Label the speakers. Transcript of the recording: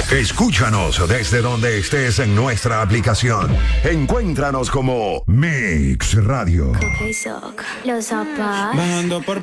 Speaker 1: Escúchanos desde donde estés en nuestra aplicación. Encuéntranos como Mix Radio.
Speaker 2: Los zapatos.
Speaker 3: Bajando por